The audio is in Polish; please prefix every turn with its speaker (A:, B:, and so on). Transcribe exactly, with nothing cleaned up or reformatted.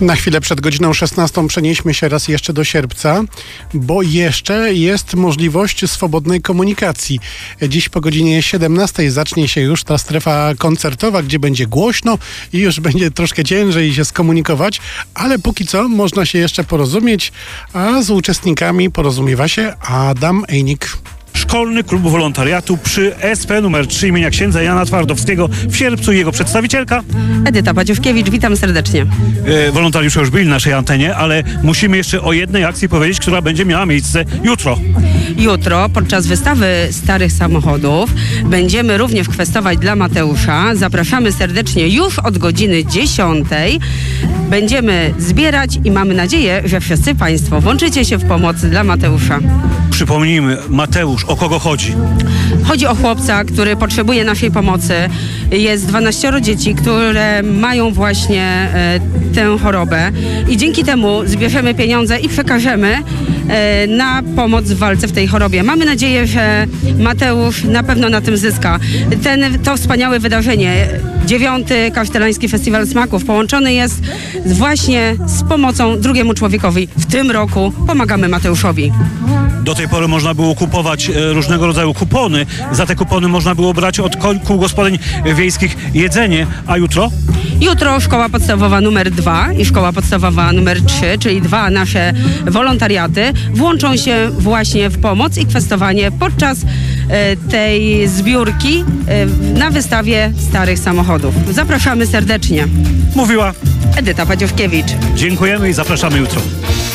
A: Na chwilę przed godziną szesnastą przenieśmy się raz jeszcze do Sierpca, bo jeszcze jest możliwość swobodnej komunikacji. Dziś po godzinie siedemnastej zacznie się już ta strefa koncertowa, gdzie będzie głośno i już będzie troszkę ciężej się skomunikować, ale póki co można się jeszcze porozumieć, a z uczestnikami porozumiewa się Adam Ejnik.
B: Szkolny Klub Wolontariatu przy S P numer trzy imienia księdza Jana Twardowskiego w Sierpcu. Jego przedstawicielka
C: Edyta Padziówkiewicz, witam serdecznie.
B: e, wolontariusze już byli na naszej antenie, ale musimy jeszcze o jednej akcji powiedzieć, która będzie miała miejsce jutro.
C: Jutro podczas wystawy starych samochodów będziemy również kwestować dla Mateusza. Zapraszamy serdecznie już od godziny dziesiątej. Będziemy zbierać i mamy nadzieję, że wszyscy Państwo włączycie się w pomoc dla Mateusza.
B: Przypomnijmy, Mateusz, o kogo chodzi?
C: Chodzi o chłopca, który potrzebuje naszej pomocy. Jest dwanaścioro dzieci, które mają właśnie e, tę chorobę i dzięki temu zbierzemy pieniądze i przekażemy e, na pomoc w walce w tej chorobie. Mamy nadzieję, że Mateusz na pewno na tym zyska. Ten, to wspaniałe wydarzenie, dziewiąty Kasztelański Festiwal Smaków, połączony jest właśnie z pomocą drugiemu człowiekowi. W tym roku pomagamy Mateuszowi.
B: Do tej pory można było kupować e, różnego rodzaju kupony. Za te kupony można było brać od ko- kół gospodyń wiejskich jedzenie. A jutro?
C: Jutro szkoła podstawowa numer dwa i szkoła podstawowa numer trzy, czyli dwa nasze wolontariaty, włączą się właśnie w pomoc i kwestowanie podczas e, tej zbiórki e, na wystawie starych samochodów. Zapraszamy serdecznie.
B: Mówiła.
C: Edyta Padziówkiewicz.
B: Dziękujemy i zapraszamy jutro.